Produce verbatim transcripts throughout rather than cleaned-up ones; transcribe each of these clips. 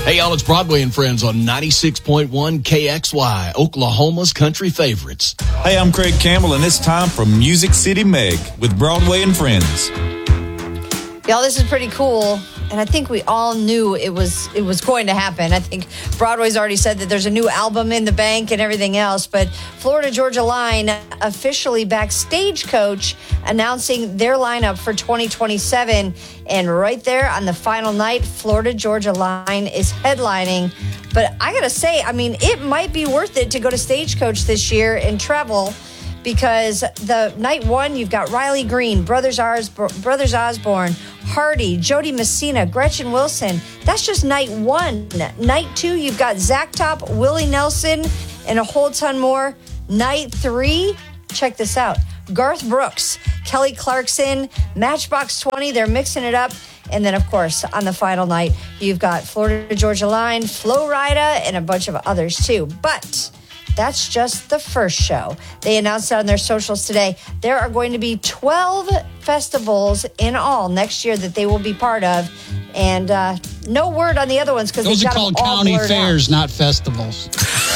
Hey, y'all, it's Broadway and Friends on ninety-six point one K X Y, Oklahoma's country favorites. Hey, I'm Craig Campbell, and it's time for Music City Meg with Broadway and Friends. Y'all, this is pretty cool, and I think we all knew it was it was going to happen. I think Broadway's already said that there's a new album in the bank and everything else, but Florida Georgia Line officially backed Stagecoach, announcing their lineup for twenty twenty-seven, and right there on the final night, Florida Georgia Line is headlining. But I gotta say, I mean, it might be worth it to go to Stagecoach this year and travel, because the night one, you've got Riley Green, Brothers, Ars, Brothers Osborne, Hardy, Jody Messina, Gretchen Wilson. That's just night one. Night two, you've got Zach Top, Willie Nelson, and a whole ton more. Night three, check this out. Garth Brooks, Kelly Clarkson, Matchbox twenty, they're mixing it up. And then, of course, on the final night, you've got Florida Georgia Line, Flo Rida, and a bunch of others too. But that's just the first show. They announced it on their socials today. There are going to be twelve festivals in all next year that they will be part of. And uh, no word on the other ones, because those are called county fairs, not festivals.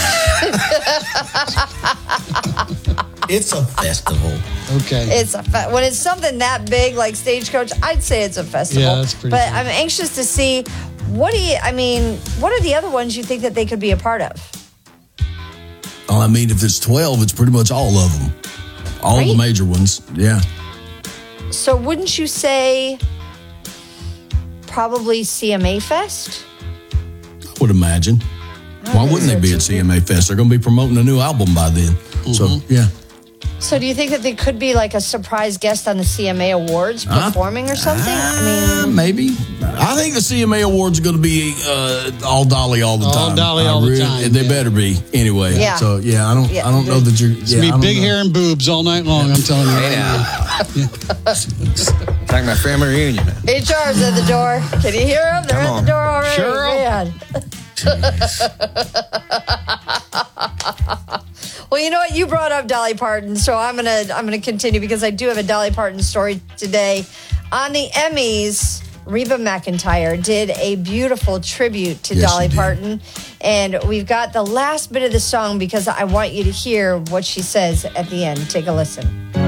It's a festival. Okay. It's a fe- when it's something that big like Stagecoach, I'd say it's a festival. Yeah, that's pretty But cool. I'm anxious to see, what do you, I mean, what are the other ones you think that they could be a part of? Oh, I mean, if it's twelve, it's pretty much all of them. All Right? the major ones, yeah. So wouldn't you say probably C M A Fest? I would imagine. Why wouldn't they be at C M A Fest? They're going to be promoting a new album by then. Mm-hmm. So, yeah. So do you think that they could be like a surprise guest on the C M A Awards performing uh, or something? Uh, I mean, maybe. I think the C M A Awards are going to be uh, all Dolly all the All time. Dolly I all the really, time, They yeah. better be anyway. Yeah. So yeah, I don't. Yeah. I don't know that you're. It's Yeah, going I to be don't big know. hair and boobs all night long, I'm telling you. Hey now. It's like my family reunion. H R's at the door. Can you hear them? They're Come at on. the door already. Sure. Man. Well, you know what? You brought up Dolly Parton, so I'm gonna I'm gonna continue, because I do have a Dolly Parton story today. On the Emmys, Reba McEntire did a beautiful tribute to Yes, Dolly she did. Parton, and we've got the last bit of the song because I want you to hear what she says at the end. Take a listen.